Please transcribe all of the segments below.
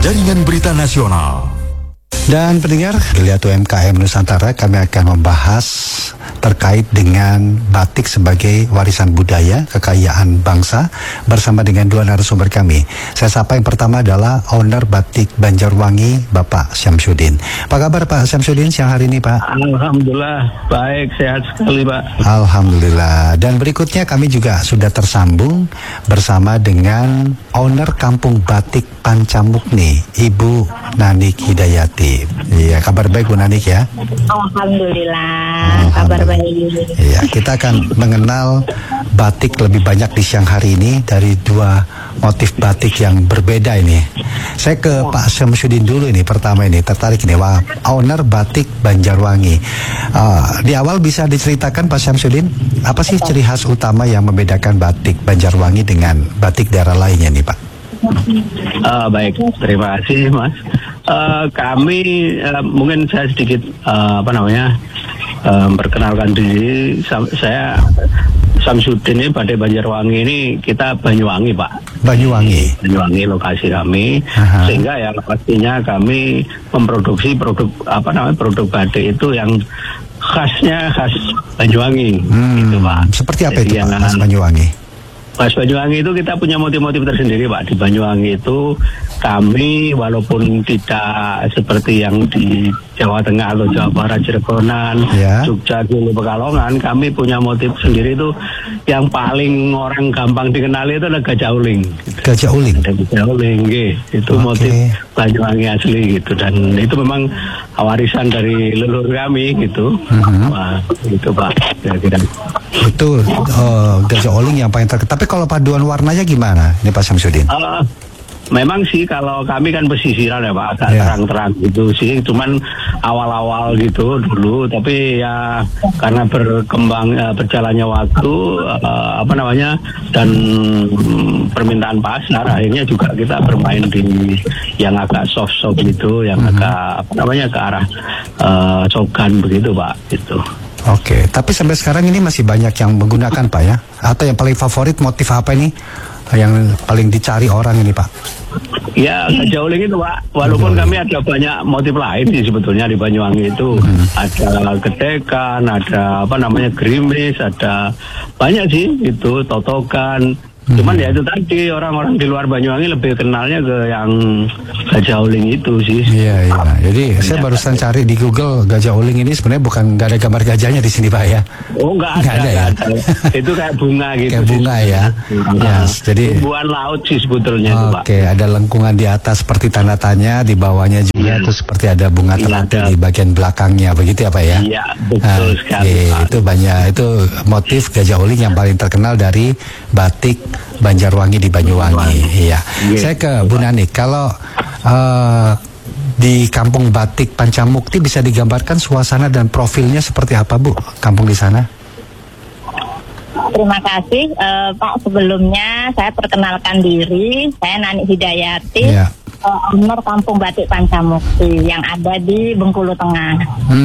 Jaringan Berita Nasional. Dan pendengar, Geliat UMKM Nusantara, kami akan membahas terkait dengan batik sebagai warisan budaya, kekayaan bangsa, bersama dengan dua narasumber kami. Saya sapa yang pertama adalah owner Batik Banjarwangi, Bapak Syamsuddin. Apa kabar Pak Syamsuddin siang hari ini, Pak? Alhamdulillah, baik, sehat sekali, Pak. Alhamdulillah. Dan berikutnya kami juga sudah tersambung bersama dengan owner Kampung Batik Pancamukni, Ibu Nanik Hidayati. Iya, kabar baik Bu Nanik ya? Alhamdulillah, kabar baik. Iya, kita akan mengenal batik lebih banyak di siang hari ini dari dua motif batik yang berbeda ini. Saya ke Pak Syamsuddin dulu ini, pertama ini, tertarik ini, owner Batik Banjarwangi. Di awal bisa diceritakan Pak Syamsuddin, apa sih ciri khas utama yang membedakan batik Banjarwangi dengan batik daerah lainnya nih Pak? Baik, terima kasih Mas. Kami mungkin saya sedikit perkenalkan diri. Saya Syamsuddin ini, Batik Banjarwangi ini kita Banyuwangi Pak. Banyuwangi lokasi kami. Sehingga ya pastinya kami memproduksi produk batik itu yang khasnya khas Banyuwangi. Gitu Pak. Seperti apa itu Pak, khas Banyuwangi? Khas Banyuwangi itu kita punya motif-motif tersendiri Pak. Di Banyuwangi itu kami walaupun tidak seperti yang di Jawa Tengah atau Jawa Barat, Cirebon, Jogja, Solo, Pekalongan, kami punya motif sendiri itu yang paling orang gampang dikenali itu adalah gajah uling. Gajah uling? Gajah uling, itu motif Banyuwangi asli gitu, dan itu memang warisan dari leluhur kami gitu. Wah, itu Pak, kira-kira. Itu gajah uling yang paling terkenal. Tapi kalau paduan warnanya gimana ini Pak Syamsuddin? Memang sih kalau kami kan pesisiran ya Pak, agak terang-terang gitu sih, cuman awal-awal gitu dulu, tapi ya karena berjalannya waktu dan permintaan pasar, akhirnya juga kita bermain di yang agak soft gitu, yang agak ke arah cogan begitu Pak, itu. Oke, tapi sampai sekarang ini masih banyak yang menggunakan Pak ya? Atau yang paling favorit motif apa ini? Yang paling dicari orang ini Pak? Ya, gajah uling itu Pak. Walaupun kami ada banyak motif lain sih sebetulnya di Banyuwangi itu. Ada gedekan, ada gerimis, ada banyak sih itu, totokan. Cuman ya itu tadi, orang-orang di luar Banyuwangi lebih kenalnya ke yang gajah uling itu sih. Iya. Jadi saya barusan cari di Google gajah uling ini sebenarnya nggak ada gambar gajahnya di sini Pak ya? Oh, nggak ada ya. Itu kayak bunga gitu. Kayak bunga ya. Jadi tumbuhan laut sih sebetulnya itu Pak. Oke, ada lengkungan di atas seperti tanda tanya, di bawahnya juga terus seperti ada bunga telaga di bagian belakangnya, begitu ya Pak ya? Iya, betul sekali Pak. Itu banyak, itu motif gajah uling yang paling terkenal dari batik Banjarwangi di Banyuwangi. Iya. Saya ke Bu Nanik, kalau di Kampung Batik Pancamukti bisa digambarkan suasana dan profilnya seperti apa Bu, kampung di sana? Terima kasih Pak. Sebelumnya saya perkenalkan diri, saya Nanik Hidayati, owner Kampung Batik Pancamukti yang ada di Bengkulu Tengah.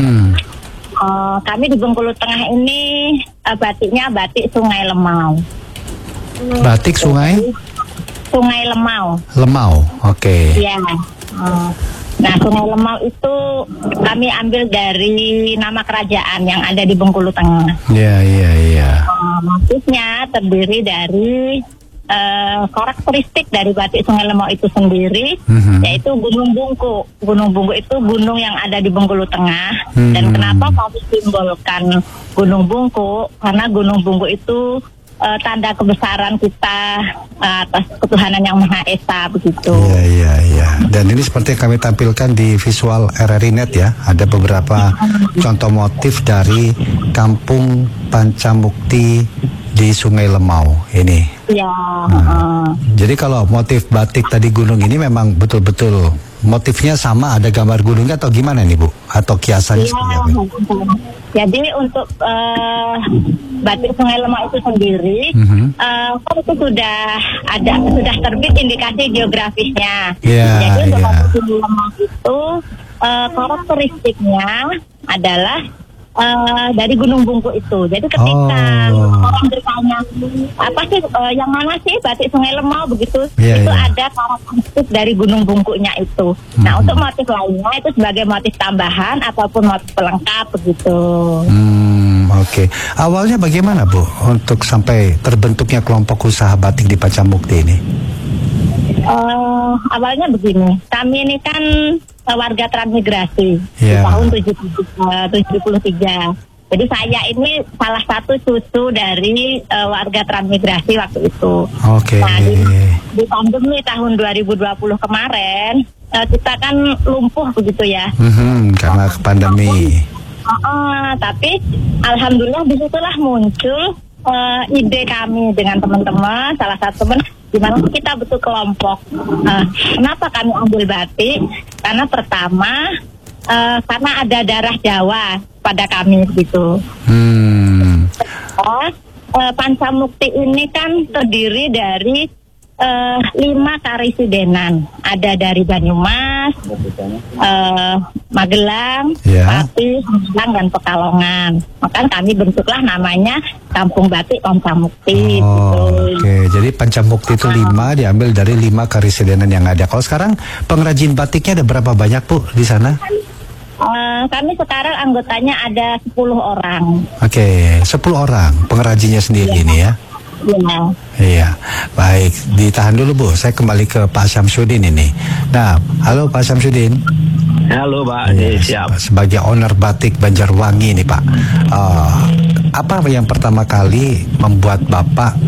Kami di Bengkulu Tengah ini batiknya batik Sungai Lemau. Batik Sungai Lemau. Lemau, oke. Iya. Nah, Sungai Lemau itu kami ambil dari nama kerajaan yang ada di Bengkulu Tengah. Iya. Motifnya terdiri dari karakteristik dari batik Sungai Lemau itu sendiri, yaitu Gunung Bungku. Gunung Bungku itu gunung yang ada di Bengkulu Tengah. Dan kenapa kami simbolkan Gunung Bungku? Karena Gunung Bungku itu tanda kebesaran kita atas ketuhanan yang Maha Esa begitu. Iya. Dan ini seperti yang kami tampilkan di visual RRI Net ya. Ada beberapa contoh motif dari Kampung Pancamukti di Sungai Lemau ini. Iya. Jadi kalau motif batik tadi gunung ini memang betul-betul motifnya sama, ada gambar gunungnya atau gimana nih Bu? Atau kiasannya seperti apa? Jadi untuk batik Sungai Lemau itu sendiri, itu sudah terbit indikasi geografisnya. Jadi untuk batik Sungai Lemau itu karakteristiknya adalah dari Gunung Bungku itu. Jadi ketika orang bertanya apa sih yang mana sih batik Sungai Lemau begitu, itu ada karakteristik dari Gunung Bungkunya itu. Nah untuk motif lainnya itu sebagai motif tambahan ataupun motif pelengkap begitu. Oke. Awalnya bagaimana Bu untuk sampai terbentuknya kelompok usaha batik di Pancamukti ini? Awalnya begini, kami ini kan warga transmigrasi di tahun 73. Jadi saya ini salah satu cucu dari warga transmigrasi waktu itu. Oke. Nah, di pandemi tahun 2020 kemarin kita kan lumpuh begitu ya. Karena pandemi. Tapi alhamdulillah disitulah muncul ide kami dengan teman-teman, salah satu teman di mana kita bentuk kelompok. Kenapa kami ambil batik? Karena pertama karena ada darah Jawa pada kami gitu. Pancamukti ini kan terdiri dari 5 karisidenan. Ada dari Banyumas, Magelang, Pati, Magelang dan Pekalongan. Maka kami bentuklah namanya Kampung Batik Pancamukti. Oke, jadi Pancamukti itu 5 diambil dari 5 karisidenan yang ada. Kalau sekarang pengrajin batiknya ada berapa banyak Bu di sana? Kami sekarang anggotanya ada 10 orang. Oke, 10 orang pengrajinnya sendiri ini ya. Iya, baik. Ditahan dulu Bu, saya kembali ke Pak Syamsuddin ini. Nah, halo Pak Syamsuddin. Halo Pak, siap. Sebagai owner batik Banjarwangi nih Pak, apa yang pertama kali membuat Bapak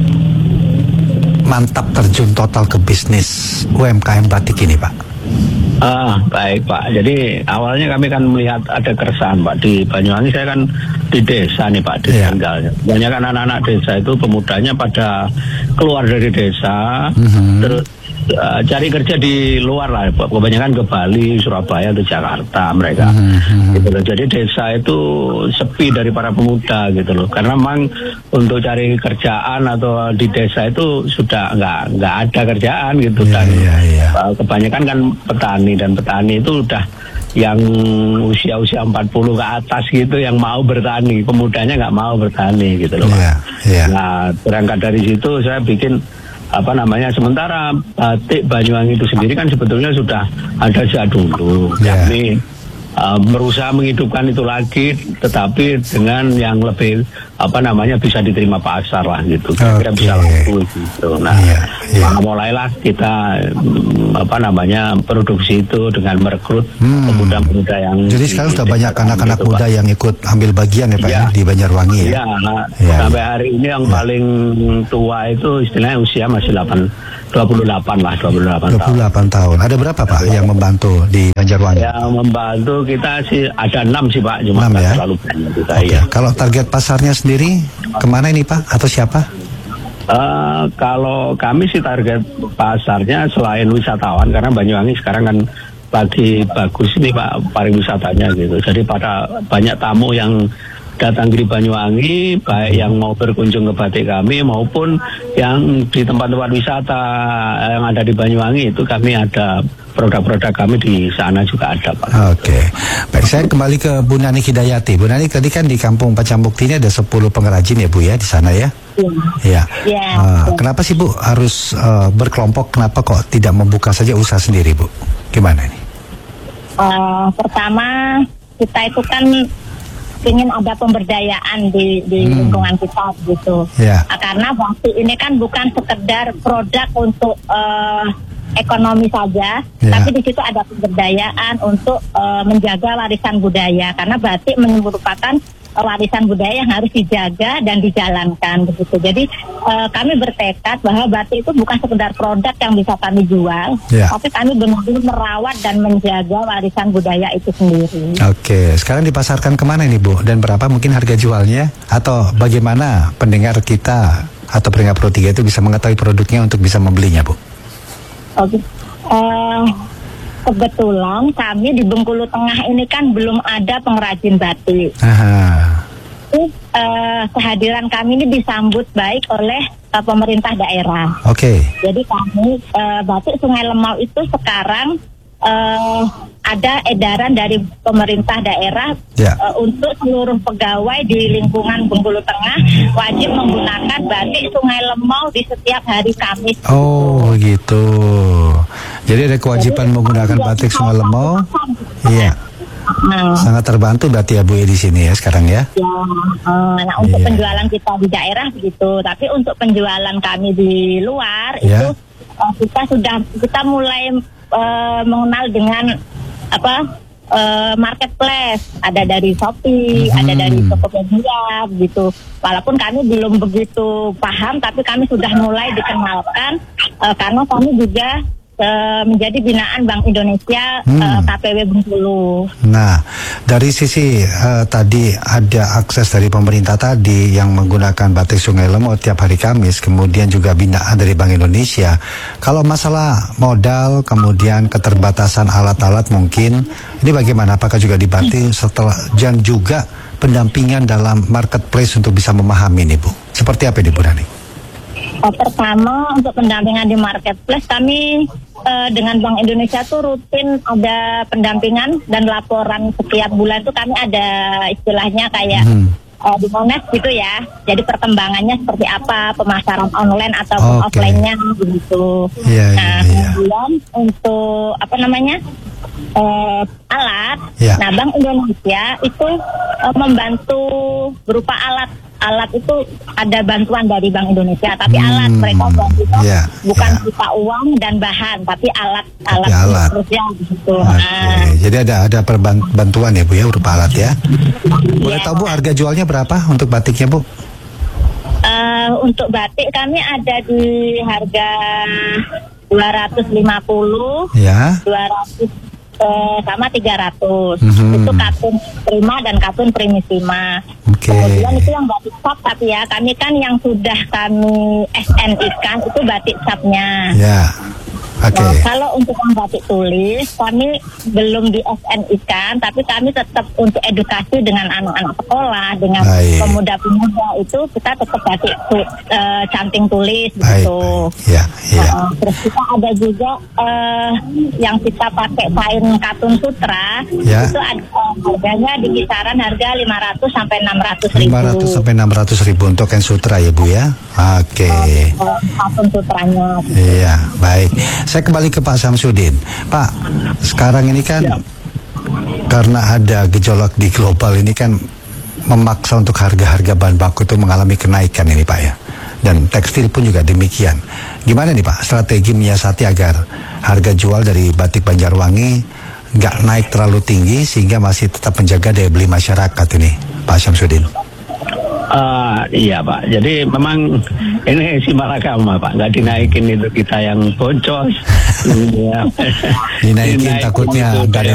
mantap terjun total ke bisnis UMKM batik ini Pak? Baik Pak, jadi awalnya kami kan melihat ada keresahan Pak di Banyuwangi. Saya kan di desa nih Pak, di tinggalnya. Banyak kan anak-anak desa itu pemudanya pada keluar dari desa, terus cari kerja di luar lah, kebanyakan ke Bali, Surabaya, atau Jakarta mereka. Gitu loh. Jadi desa itu sepi dari para pemuda gitu loh, karena memang untuk cari kerjaan atau di desa itu sudah nggak ada kerjaan gitu. Dan kebanyakan kan petani, dan petani itu udah yang usia-usia 40 ke atas gitu yang mau bertani, pemudanya nggak mau bertani gitu loh Pak. Nah berangkat dari situ saya bikin sementara batik Banyuwangi itu sendiri kan sebetulnya sudah ada sejak dulu. Kami berusaha menghidupkan itu lagi, tetapi dengan yang lebih bisa diterima pasar lah gitu. Kira-kira bisa laku gitu. Nah, mulailah kita produksi itu dengan merekrut pemuda-pemuda yang. Jadi sekarang sudah banyak anak-anak muda yang ikut ambil bagian ya Pak ya, di Banjarwangi ya. Sampai hari ini yang paling tua itu istilahnya usia masih 28 tahun. Ada berapa Pak yang membantu di Banjarwangi? Yang membantu kita sih ada 6 sih Pak, cuma 6 ya? Terlalu banyak kita. Kalau target pasarnya sendiri kemana ini Pak, atau siapa? Kalau kami sih target pasarnya selain wisatawan, karena Banyuwangi sekarang kan lagi bagus nih Pak pariwisatanya gitu. Jadi pada banyak tamu yang datang di Banyuwangi, baik yang mau berkunjung ke batik kami maupun yang di tempat-tempat wisata yang ada di Banyuwangi itu kami ada produk-produk kami di sana juga ada Pak. Oke. Baik, saya kembali ke Bu Nani Hidayati. Bu Nani, tadi kan di Kampung Pancamukti ini ada 10 pengrajin ya Bu ya di sana ya? Iya. Kenapa sih Bu harus berkelompok? Kenapa kok tidak membuka saja usaha sendiri Bu? Gimana ini? Pertama kita itu kan ingin ada pemberdayaan di lingkungan kita gitu. Karena batik ini kan bukan sekedar produk untuk ekonomi saja, tapi di situ ada pemberdayaan untuk menjaga warisan budaya, karena batik merupakan warisan budaya yang harus dijaga dan dijalankan begitu. Jadi kami bertekad bahwa batik itu bukan sekedar produk yang bisa kami jual, tapi kami benar-benar merawat dan menjaga warisan budaya itu sendiri. Oke, sekarang dipasarkan kemana ini Bu? Dan berapa mungkin harga jualnya? Atau bagaimana pendengar kita atau pendengar Pro 3 itu bisa mengetahui produknya untuk bisa membelinya Bu? Kebetulan kami di Bengkulu Tengah ini kan belum ada pengrajin batik. Kehadiran kami ini disambut baik oleh pemerintah daerah. Jadi kami batik Sungai Lemau itu sekarang ada edaran dari pemerintah daerah untuk seluruh pegawai di lingkungan Bengkulu Tengah wajib menggunakan batik Sungai Lemau di setiap hari Kamis. Oh gitu. Jadi ada kewajiban menggunakan batik Sungai Lemau. Iya. Sangat terbantu berarti ya Bu di sini ya sekarang ya. Nah untuk penjualan kita di daerah begitu, tapi untuk penjualan kami di luar itu kita mulai mengenal dengan marketplace, ada dari Shopee, ada dari Tokopedia gitu. Walaupun kami belum begitu paham, tapi kami sudah mulai dikenalkan karena kami juga menjadi binaan Bank Indonesia KPW Bengkulu. Nah, dari sisi tadi ada akses dari pemerintah tadi yang menggunakan batik Sungai Lemau tiap hari Kamis, kemudian juga binaan dari Bank Indonesia. Kalau masalah modal, kemudian keterbatasan alat-alat mungkin, ini bagaimana? Apakah juga dibantu setelah dan juga pendampingan dalam marketplace untuk bisa memahami ini Bu? Seperti apa ini Bu Rani? Pertama untuk pendampingan di marketplace kami dengan Bank Indonesia tuh rutin ada pendampingan dan laporan setiap bulan tuh kami ada istilahnya kayak di Mones gitu ya. Jadi perkembangannya seperti apa, pemasaran online atau offline-nya gitu. Kemudian untuk alat, nah Bank Indonesia itu membantu berupa alat itu ada bantuan dari Bank Indonesia, tapi alat mereka bantunya bukan berupa uang dan bahan, tapi alat terusnya gitu. Jadi ada bantuan ya Bu ya berupa alat ya. Boleh tahu Bu harga jualnya berapa untuk batiknya Bu? Untuk batik kami ada di harga 250, 200 sama 300. Itu katun prima dan katun primissima. Kemudian itu yang batik cap, tapi ya kami kan yang sudah kami SNI kan itu batik capnya. Nah, kalau untuk yang batik tulis kami belum di SNI kan, tapi kami tetap untuk edukasi dengan anak-anak sekolah, dengan pemuda-pemuda itu kita tetap batik canting tulis gitu. Terus kita ada juga yang kita pakai kain katun sutra, itu harganya di kisaran harga 500 sampai 600 ribu. 500 sampai 600 ribu untuk kain sutra ya Bu ya. Katun sutranya. Iya, baik. Saya kembali ke Pak Samsudin. Pak, sekarang ini kan karena ada gejolak di global ini kan memaksa untuk harga-harga bahan baku itu mengalami kenaikan ini Pak ya. Dan tekstil pun juga demikian. Gimana nih Pak strategi menyiasati agar harga jual dari batik Banjarwangi nggak naik terlalu tinggi sehingga masih tetap menjaga daya beli masyarakat ini Pak Samsudin? Iya Pak, jadi memang ini simalakama Pak, nggak dinaikin itu kita yang boncos. Dinaikin takutnya nggak ada